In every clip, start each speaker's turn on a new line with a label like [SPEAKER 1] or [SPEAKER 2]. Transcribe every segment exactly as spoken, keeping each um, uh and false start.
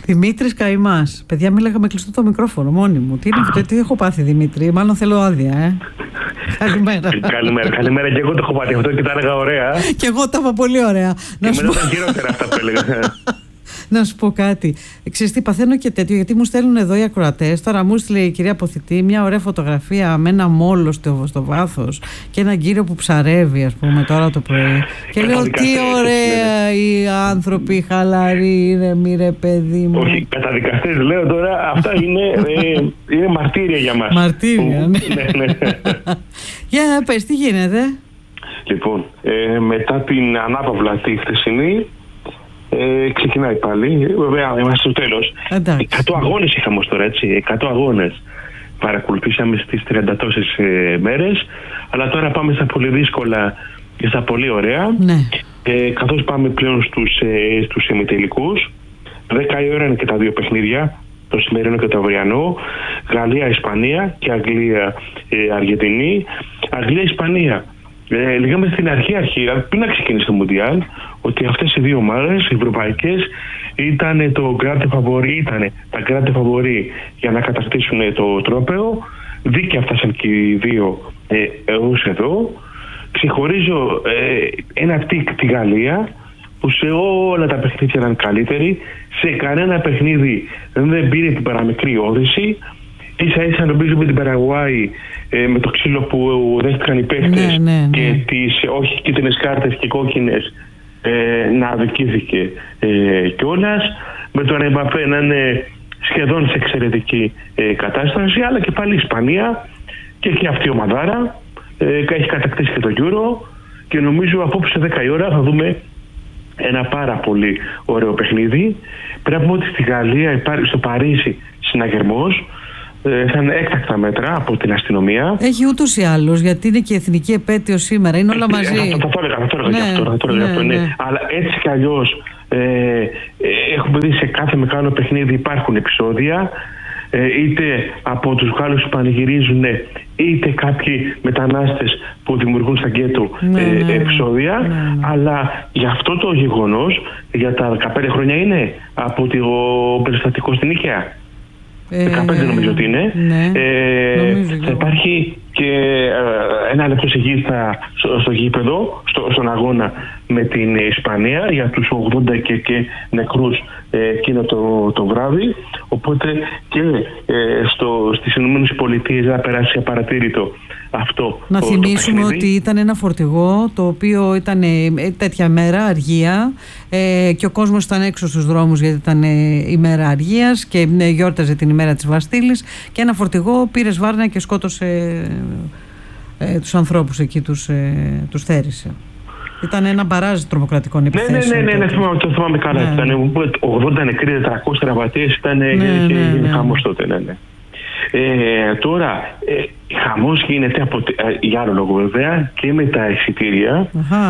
[SPEAKER 1] Δημήτρης Καημάς. Παιδιά, μίλαγα με κλειστό το μικρόφωνο μόνη μου. Τι είναι αυτό, τι έχω πάθει, Δημήτρη? Μάλλον θέλω άδεια, ε. Καλημέρα.
[SPEAKER 2] Καλημέρα, καλημέρα. Και εγώ το έχω πάθει αυτό και τα έλεγα ωραία.
[SPEAKER 1] Και εγώ τα είπα πολύ ωραία.
[SPEAKER 2] Και εμένα ήταν χειρότερα αυτά που έλεγα.
[SPEAKER 1] Να σου πω κάτι. Ξέρεις τι, παθαίνω και τέτοιο, γιατί μου στέλνουν εδώ οι ακροατές. Τώρα μου έστειλε η κυρία Ποθητή μια ωραία φωτογραφία με ένα μόλο στο, στο βάθος και έναν κύριο που ψαρεύει, ας πούμε, τώρα το πρωί. Και λέω, τι ωραία οι άνθρωποι, χαλαροί, ήρεμοι, ρε παιδί μου.
[SPEAKER 2] Όχι, καταδικαστές λέω τώρα, αυτά είναι, ε, είναι μαρτύρια για μας.
[SPEAKER 1] Μαρτύρια, ναι.
[SPEAKER 2] ναι, ναι.
[SPEAKER 1] Για να πες, τι γίνεται?
[SPEAKER 2] Λοιπόν, ε, μετά την ανάπαυλα τη χθεσινή, Ε, ξεκινάει πάλι. Βέβαια, είμαστε στο τέλος. εκατό αγώνες είχαμε ως τώρα, έτσι. εκατό αγώνες παρακολουθήσαμε στις τριάντα τόσες ε, μέρες. Αλλά τώρα πάμε στα πολύ δύσκολα και στα πολύ ωραία.
[SPEAKER 1] Ναι.
[SPEAKER 2] Ε, καθώς πάμε πλέον στους, ε, στους ημιτελικούς. δέκα η ώρα είναι και τα δύο παιχνίδια. Το σημερινό και το αυριανό. Γαλλία-Ισπανία και Αγγλία-Αργεντινή. Αγγλία-Ισπανία. Ε, λέγαμε στην αρχή, αρχή, πριν να ξεκινήσει το Μουντιάλ, ότι αυτές οι δύο ομάδες, οι ευρωπαϊκές, ήταν το grande favori, ήταν τα grande favori για να κατακτήσουν το τρόπαιο. Δίκαια φτάσαν και οι δύο ε, έως εδώ. Ξεχωρίζω ε, ένα τικ τη Γαλλία, που σε όλα τα παιχνίδια ήταν καλύτερη. Σε κανένα παιχνίδι δεν πήρε την παραμικρή όθηση. Ίσα ίσα νομίζω με την Παραγουάη, ε, με το ξύλο που δέχτηκαν οι παίχτες, ναι, ναι, ναι. και τις όχι κίτρινες κάρτες και κόκκινες, ε, να αδικήθηκε ε, κιόλας. Με τον Εμπαπέ να είναι σχεδόν σε εξαιρετική ε, κατάσταση, αλλά και πάλι η Ισπανία και και αυτή η ομαδάρα ε, έχει κατακτήσει και το Euro, και νομίζω απόψε δέκα η ώρα θα δούμε ένα πάρα πολύ ωραίο παιχνίδι. Πρέπει να πούμε ότι στη Γαλλία υπάρχει, στο Παρίσι, συναγερμός. Θα είναι έκτακτα μέτρα από την αστυνομία.
[SPEAKER 1] Έχει ούτως ή άλλως, γιατί είναι και η εθνική επέτειο σήμερα, είναι όλα μαζί.
[SPEAKER 2] Θα, θα το έλεγα, θα το έλεγα
[SPEAKER 1] ναι,
[SPEAKER 2] γι' αυτό, θα το έλεγα
[SPEAKER 1] ναι,
[SPEAKER 2] αυτό, ναι.
[SPEAKER 1] ναι.
[SPEAKER 2] Αλλά έτσι κι αλλιώς ε, ε, έχουμε δει σε κάθε μεγάλο παιχνίδι υπάρχουν επεισόδια, ε, είτε από τους Γάλλους που πανηγυρίζουν, είτε κάποιοι μετανάστες που δημιουργούν στα γκέτο
[SPEAKER 1] ναι,
[SPEAKER 2] ε,
[SPEAKER 1] ναι,
[SPEAKER 2] επεισόδια, ναι, ναι. Αλλά για αυτό το γεγονός, για τα δεκαπέντε χρόνια είναι από το περιστατικό στην Ίκαια. δεκαπέντε ε, νομίζω ότι είναι.
[SPEAKER 1] Ναι,
[SPEAKER 2] ε, θα υπάρχει και ε, ένα λεπτό σιγή στο, στο γήπεδο, στο, στον αγώνα με την Ισπανία για τους ογδόντα και, και νεκρούς ε, εκείνο το, το βράδυ. Οπότε και ε, στο, στις Ηνωμένες Πολιτείες θα περάσει απαρατήρητο αυτό.
[SPEAKER 1] Να
[SPEAKER 2] το,
[SPEAKER 1] θυμίσουμε
[SPEAKER 2] το
[SPEAKER 1] ότι ήταν ένα φορτηγό το οποίο ήταν ε, τέτοια μέρα αργία, ε, και ο κόσμος ήταν έξω στους δρόμους γιατί ήταν ε, η μέρα αργίας και ε, γιόρταζε την ημέρα της Βαστίλης, και ένα φορτηγό πήρε σβάρνα και σκότωσε ε, ε, τους ανθρώπους εκεί, τους, ε, τους θέρισε. Ήταν ένα μπαράζ τρομοκρατικών επιθέσεων.
[SPEAKER 2] Ναι, ναι, ναι, ναι, ναι, το θυμάμαι καλά. Ναι. Ήταν ογδόντα νεκροί, τετρακόσιοι τραυματίες, ήταν ναι, ναι, ναι, ναι. χαμός τότε, ναι, ναι. Ε, τώρα, ε, χαμός γίνεται από, ε, για άλλο λόγο βέβαια, και με τα εισιτήρια.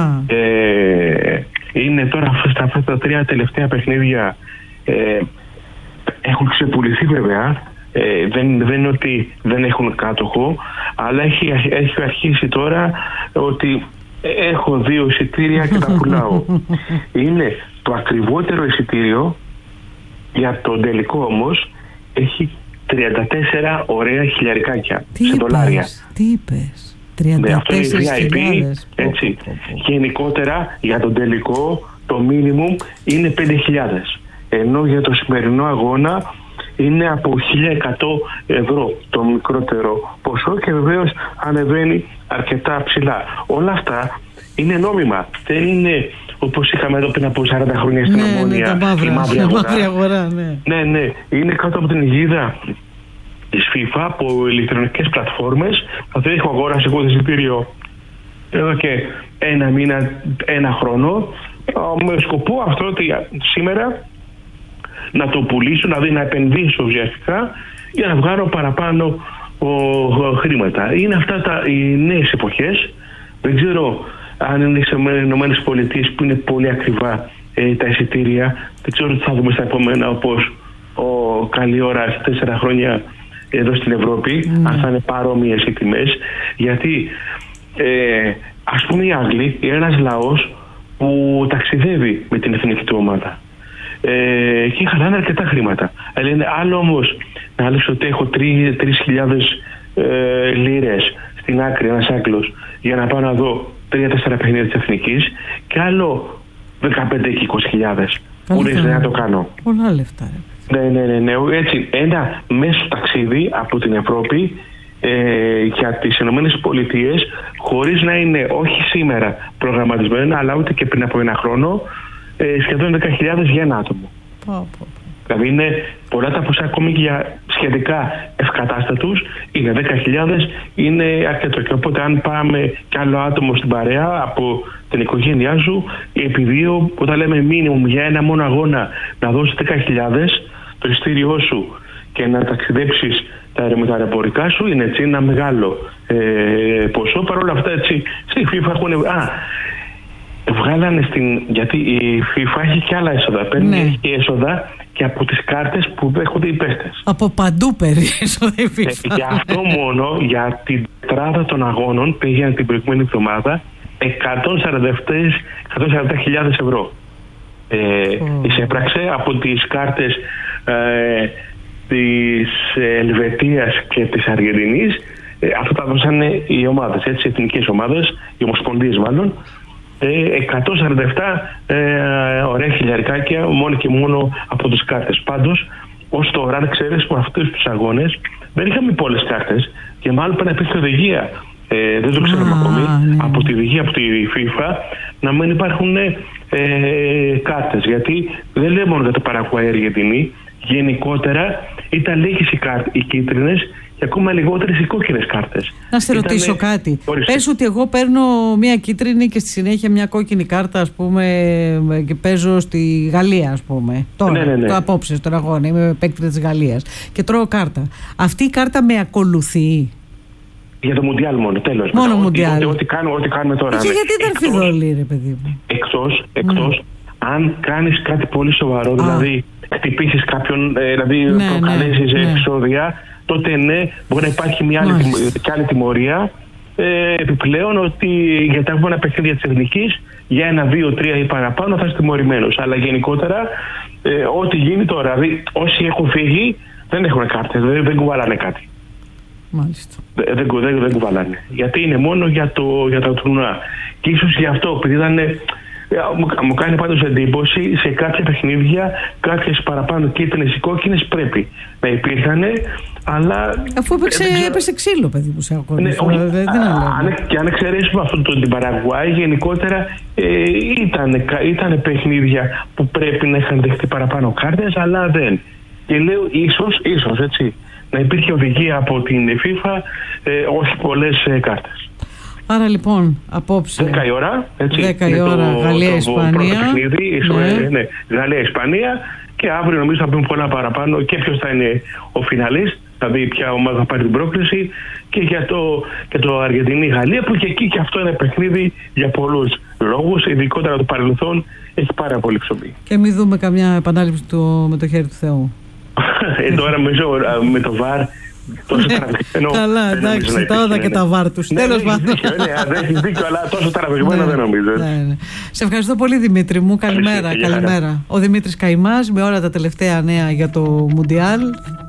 [SPEAKER 2] Ε, είναι τώρα στα αυτά τα τρία τελευταία παιχνίδια, ε, έχουν ξεπουληθεί βέβαια. Ε, δεν, δεν είναι ότι δεν έχουν κάτοχο, αλλά έχει, έχει αρχίσει τώρα ότι έχω δύο εισιτήρια και τα πουλάω. Είναι το ακριβότερο εισιτήριο για τον τελικό, όμως έχει τριάντα τέσσερα ωραία χιλιαρικάκια σε δολάρια.
[SPEAKER 1] Τι είπες? τριάντα τέσσερα χιλιάδες.
[SPEAKER 2] Έτσι. Γενικότερα για τον τελικό το minimum είναι πέντε χιλιάδες. Ενώ για το σημερινό αγώνα είναι από χίλια εκατό ευρώ το μικρότερο ποσό, και βεβαίως ανεβαίνει αρκετά ψηλά. Όλα αυτά είναι νόμιμα. Δεν είναι όπως είχαμε εδώ πριν από σαράντα χρόνια στην
[SPEAKER 1] ναι,
[SPEAKER 2] Ομόνια,
[SPEAKER 1] ναι, μαύρα,
[SPEAKER 2] η μαύρη αγορά.
[SPEAKER 1] μαύρη αγορά ναι.
[SPEAKER 2] ναι, ναι. Είναι κάτω από την αιγίδα της FIFA, από ηλεκτρονικές πλατφόρμες. Αυτό έχω αγοράσει εγώ το εισιτήριο εδώ και ένα μήνα, ένα χρόνο, με σκοπό αυτό ότι σήμερα να το πουλήσω, δηλαδή να επενδύσω ουσιαστικά για να βγάλω παραπάνω ο, ο, χρήματα. Είναι αυτά τα, οι νέες εποχές. Δεν ξέρω αν είναι στις Ηνωμένες Πολιτείες που είναι πολύ ακριβά ε, τα εισιτήρια. Δεν ξέρω τι θα δούμε στα επόμενα, όπως ο, καλή ώρα σε τέσσερα χρόνια εδώ στην Ευρώπη, mm. αν θα είναι παρόμοιες οι τιμές. Γιατί ε, ας πούμε οι Άγγλοι είναι ένας λαός που ταξιδεύει με την εθνική του ομάδα. ε, και χαλάνε αρκετά χρήματα. Λένε άλλο όμως να λες ότι έχω τρεις χιλιάδες ε, λίρες στην άκρη, ένας άκλος, για να πάω να δω τρία τέσσερα παιχνίδια της Εθνικής, και άλλο δεκαπέντε και είκοσι χιλιάδες που λες να το κάνω.
[SPEAKER 1] Πολλά λεφτά.
[SPEAKER 2] Ναι, ναι, ναι, ναι. Έτσι, ένα μέσο ταξίδι από την Ευρώπη ε, για τις Ηνωμένες Πολιτείες, χωρίς να είναι όχι σήμερα προγραμματισμένο, αλλά ούτε και πριν από ένα χρόνο, ε, σχεδόν δέκα χιλιάδες για ένα άτομο. Oh, oh, oh. Δηλαδή είναι πολλά τα ποσά, ακόμη και για σχετικά ευκατάστατους, είναι δέκα χιλιάδες, είναι αρκετό. Και οπότε αν πάμε κι άλλο άτομο στην παρέα από την οικογένειά σου, επειδή όταν λέμε μίνιμουμ για ένα μόνο αγώνα να δώσεις δέκα χιλιάδες το εισιτήριό σου και να ταξιδέψεις τα αεροπορικά σου, είναι έτσι ένα μεγάλο ε, ποσό. Παρ' όλα αυτά, έτσι, στη FIFA έχουν... Α, βγάλανε στην... Γιατί η FIFA έχει και άλλα έσοδα. Παίρνει ναι. και έσοδα και από τις κάρτες που δέχονται οι παίχτες.
[SPEAKER 1] Από παντού παίρνει έσοδα η FIFA.
[SPEAKER 2] Ε, για αυτό μόνο, για την τετράδα των αγώνων, πήγαινε την προηγούμενη εβδομάδα εκατόν σαράντα χιλιάδες ευρώ. Ε, oh. Εισέπραξε από τις κάρτες ε, της Ελβετίας και της Αργεντινής. Ε, αυτό τα δώσανε οι ομάδες, έτσι, οι εθνικές ομάδες, οι ομοσπονδίες μάλλον. εκατόν σαράντα επτά ε, ωραία χιλιαρικάκια μόνο και μόνο από τις κάρτες. Πάντως, ως τώρα, αν ξέρεις, με αυτούς τους αγώνες δεν είχαμε πολλές κάρτες και μάλλον πρέπει να υπήρχε οδηγία. Ε, δεν το ξέρουμε ah, ακόμη ναι. από τη οδηγία από τη FIFA να μην υπάρχουν ε, κάρτες. Γιατί δεν λέει μόνο για το Παραγουάι Αργεντινή, γενικότερα ήταν λίγες οι, οι κίτρινες και ακόμα λιγότερες οι κόκκινες κάρτες.
[SPEAKER 1] Να σε ρωτήσω Ήτανε... κάτι. Ορίστε. Πες ότι εγώ παίρνω μια κίτρινη και στη συνέχεια μια κόκκινη κάρτα, ας πούμε, και παίζω στη Γαλλία, ας πούμε. Τώρα, ναι, ναι, ναι. το απόψε στον αγώνα, είμαι παίκτρια της Γαλλίας και τρώω κάρτα. Αυτή η κάρτα με ακολουθεί?
[SPEAKER 2] Για το Μουντιάλ μόνο, τέλος.
[SPEAKER 1] Μόνο Μουντιάλ.
[SPEAKER 2] Ό,τι, ό,τι, κάνουμε, ό,τι κάνουμε τώρα.
[SPEAKER 1] Και γιατί ήταν φιδωλή, ρε παιδί μου.
[SPEAKER 2] Εκτός, εκτός mm. αν κάνεις κάτι πολύ σοβαρό, ah. δηλαδή χτυπήσεις κάποιον, ε, δηλαδή ναι, προκαλέσεις ναι, επεισόδια, ναι. τότε ναι, μπορεί να υπάρχει μια άλλη, και άλλη τιμωρία. Ε, επιπλέον ότι για τα αγώνα παιχνίδια της Εθνικής, για ένα, δύο, τρία ή παραπάνω θα είσαι τιμωρημένος. Αλλά γενικότερα, ε, ό,τι γίνει τώρα, δηλαδή όσοι έχουν φύγει δεν έχουν κάρτες, δηλαδή δεν κουβαλάνε κάτι.
[SPEAKER 1] Μάλιστα.
[SPEAKER 2] Δεν, δεν, δεν, δεν κουβαλάνε. Γιατί είναι μόνο για, το, για τα τουρνουά. Και ίσως γι' αυτό, επειδή ήταν. Μου, μου κάνει πάντως εντύπωση σε κάποια παιχνίδια κάποιες παραπάνω κίτρινες ή κόκκινες πρέπει να υπήρχαν, αλλά.
[SPEAKER 1] Αφού έπαιξε, έπαιξε ξύλο, παιδί μου, σε ακόμα.
[SPEAKER 2] Ναι, και αν εξαιρέσουμε αυτό το, την Παραγουάη, γενικότερα ε, ήταν, ήταν παιχνίδια που πρέπει να είχαν δεχτεί παραπάνω κάρτες, αλλά δεν. Και λέω ίσως, ίσως έτσι, να υπήρχε οδηγία από την FIFA, ε, όχι πολλές ε, κάρτες.
[SPEAKER 1] Άρα λοιπόν, απόψε
[SPEAKER 2] δέκα η ώρα, έτσι,
[SPEAKER 1] δέκα η ώρα Γαλλία-Ισπανία.
[SPEAKER 2] Ναι. Ναι, Γαλλία-Ισπανία, και αύριο νομίζω θα πούμε πολλά παραπάνω και ποιος θα είναι ο φιναλίστ, δηλαδή ποια ομάδα θα πάρει την πρόκληση, και για το, και το Αργεντινή-Γαλλία, που και εκεί και αυτό είναι παιχνίδι για πολλούς λόγους, ειδικότερα το παρελθόν έχει πάρα πολύ ψωμί. Και
[SPEAKER 1] μην δούμε καμιά επανάληψη του, με το χέρι του Θεού.
[SPEAKER 2] ε, τώρα με το βαρ. Τόσο τραβηγμένο.
[SPEAKER 1] Καλά, εντάξει, τα όδα και τα βάρ τους. Τέλος πάντων.
[SPEAKER 2] Δεν έχεις δίκιο, αλλά τόσο τραβηγμένο δεν νομίζω.
[SPEAKER 1] Σε ευχαριστώ πολύ, Δημήτρη μου. Καλημέρα. Ο Δημήτρης Καϊμάς με όλα τα τελευταία νέα για το Μουντιάλ.